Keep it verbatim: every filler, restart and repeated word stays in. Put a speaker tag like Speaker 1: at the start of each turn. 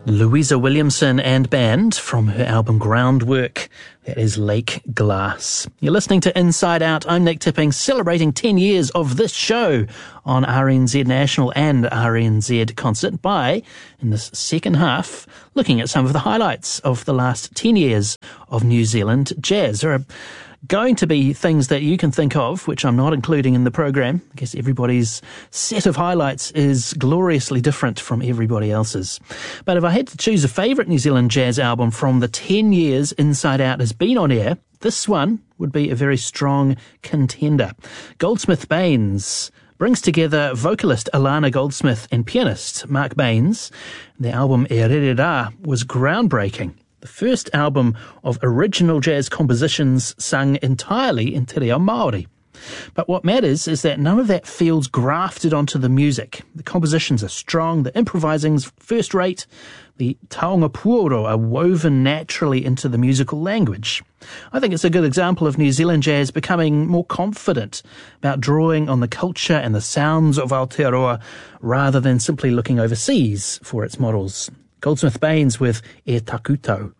Speaker 1: Louisa Williamson and band from her album Groundwork. That is Lake Glass. You're listening to Inside Out. I'm Nick Tipping, celebrating ten years of this show on R N Z National and R N Z Concert by, in this second half, looking at some of the highlights of the last ten years of New Zealand jazz. There are going to be things that you can think of, which I'm not including in the program. I guess everybody's set of highlights is gloriously different from everybody else's. But if I had to choose a favourite New Zealand jazz album from the ten years Inside Out has been on air, this one would be a very strong contender. Goldsmith Baines brings together vocalist Alana Goldsmith and pianist Mark Baines. The album Ererera was groundbreaking. The first album of original jazz compositions sung entirely in te reo Māori. But what matters is that none of that feels grafted onto the music. The compositions are strong, the improvising's first rate, the taonga puoro are woven naturally into the musical language. I think it's a good example of New Zealand jazz becoming more confident about drawing on the culture and the sounds of Aotearoa rather than simply looking overseas for its models. Goldsmith Baines with E Takuto.